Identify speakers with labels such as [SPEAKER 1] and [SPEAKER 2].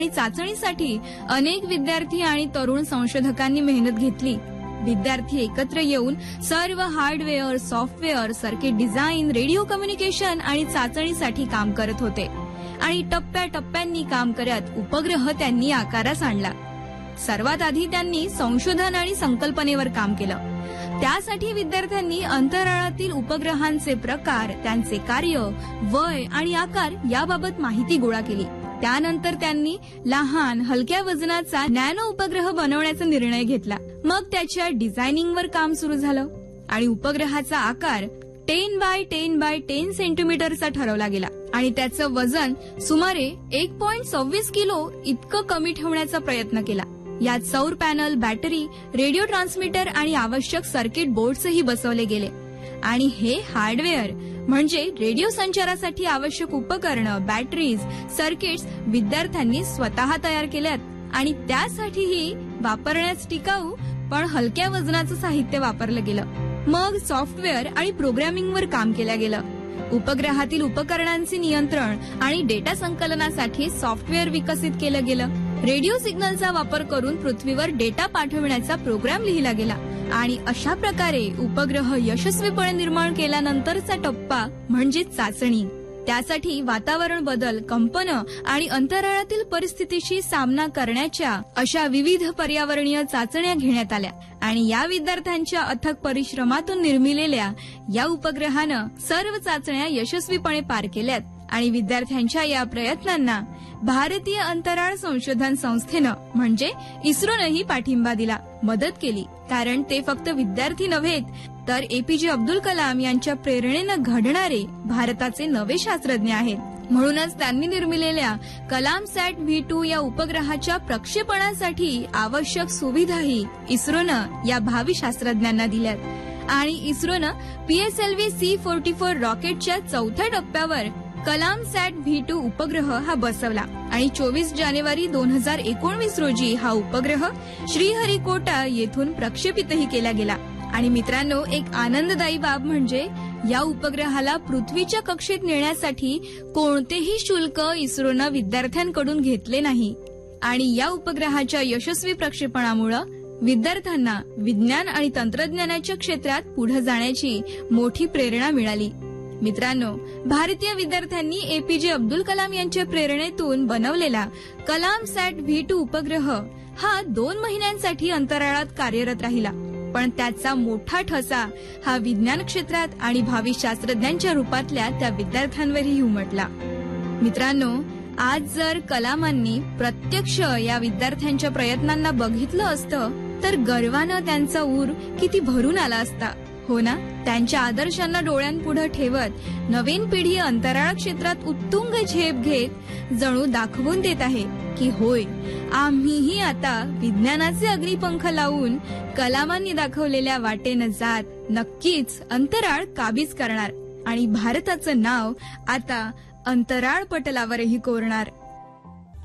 [SPEAKER 1] चाचणीसाठी अनेक विद्यार्थी आणि तरुण संशोधकांनी मेहनत घेतली। विद्यार्थी एकत्र येऊन सर्व hardware, software, circuit design, radio communication आणि चाचणीसाठी काम करत होते आणि टप्प्याटप्प्यांनी काम करत उपग्रह त्यांनी आकारास आणला। सर्वात आधी त्यांनी संशोधन आणि संकल्पनेवर काम केलं। त्यासाठी विद्यार्थ्यांनी अंतराळातील उपग्रहांचे प्रकार, त्यांचे कार्य, वय आणि आकार याबाबत माहिती गोळा केली। त्यानंतर त्यांनी लहान हलक्या वजनाचा नॅनो उपग्रह बनवण्याचा निर्णय घेतला। मग त्याच्या डिझायनिंगवर काम सुरू झालं आणि उपग्रहाचा आकार 10 बाय 10 बाय 10 सेंटीमीटरचा ठरवला गेला आणि त्याचं वजन सुमारे 1.26 किलो इतकं कमी ठेवण्याचा प्रयत्न केला। यात सौर पॅनल, बॅटरी, रेडिओ ट्रान्समीटर आणि आवश्यक सर्किट बोर्ड्सही बसवले गेले आणि हे हार्डवेअर म्हणजे रेडिओ संचारासाठी आवश्यक उपकरणं, बॅटरीज, सर्किट्स विद्यार्थ्यांनी स्वतः तयार केल्यात आणि त्यासाठीही वापरण्यास टिकाऊ पण हलक्या वजनाचं साहित्य वापरलं गेलं। मग सॉफ्टवेअर आणि प्रोग्रामिंगवर काम केलं गेलं। उपग्रहातील उपकरणांचे नियंत्रण आणि डेटा संकलनासाठी सॉफ्टवेअर विकसित केलं गेलं। रेडिओ सिग्नलचा वापर करून पृथ्वीवर डेटा पाठविण्याचा प्रोग्राम लिहिला गेला आणि अशा प्रकारे उपग्रह यशस्वीपणे निर्माण केल्यानंतरचा टप्पा म्हणजे चाचणी। त्यासाठी वातावरण बदल, कंपनं आणि अंतराळातील परिस्थितीशी सामना करण्याच्या अशा विविध पर्यावरणीय चाचण्या घेण्यात आल्या आणि या विद्यार्थ्यांच्या अथक परिश्रमातून निर्मिलेल्या या उपग्रहानं सर्व चाचण्या यशस्वीपणे पार केल्यात आणि विद्यार्थ्यांच्या या प्रयत्नांना भारतीय अंतराळ संशोधन संस्थेनं म्हणजे इस्रोनंही पाठिंबा दिला, मदत केली। कारण ते फक्त विद्यार्थी नव्हेत तर एपीजे अब्दुल कलाम यांच्या प्रेरणेनं घडणारे भारताचे नवे शास्त्रज्ञ आहेत। म्हणूनच त्यांनी निर्मिलेल्या कलामसॅट V2 या उपग्रहाच्या प्रक्षेपणासाठी आवश्यक सुविधाही इस्रोनं या भावी शास्त्रज्ञांना दिल्यात आणि इस्रोनं PSLV C-44 रॉकेटच्या चौथ्या टप्प्यावर कलामसॅट V2 उपग्रह हा बसवला आणि 24 जानेवारी 2019 रोजी हा उपग्रह श्रीहरिकोटा येथून प्रक्षेपितही केला गेला। आणि मित्रांनो, एक आनंददायी बाब म्हणजे या उपग्रहाला पृथ्वीच्या कक्षेत नेण्यासाठी कोणतेही शुल्क इस्रोनं विद्यार्थ्यांकडून घेतले नाही आणि या उपग्रहाच्या यशस्वी प्रक्षेपणामुळे विद्यार्थ्यांना विज्ञान आणि तंत्रज्ञानाच्या क्षेत्रात पुढे जाण्याची मोठी प्रेरणा मिळाली। मित्रांनो, भारतीय विद्यार्थ्यांनी एपीजे अब्दुल कलाम यांच्या प्रेरणेतून बनवलेला कलामसॅट V2 उपग्रह हा 2 महिन्यांसाठी अंतराळात कार्यरत राहिला, पण त्याचा मोठा ठसा हा विज्ञान क्षेत्रात आणि भावी शास्त्रज्ञांच्या रूपातल्या त्या विद्यार्थ्यांवरही उमटला। मित्रांनो, आज जर कलामांनी प्रत्यक्ष या विद्यार्थ्यांच्या प्रयत्नांना बघितलं असतं तर गर्वानं त्यांचा ऊर किती भरून आला असता, हो ना? त्यांच्या आदर्शांना डोळ्यांपुढे ठेवत नवीन पिढी अंतराळ क्षेत्रात उत्तुंग झेप घेत जणू दाखवून देत आहे की होय, आम्हीही आता विज्ञानाचे अग्निपंख लावून कलामांनी दाखवलेल्या वाटेनं जात नक्कीच अंतराळ काबीज करणार आणि भारताचं नाव आता अंतराळ पटलावरही कोरणार।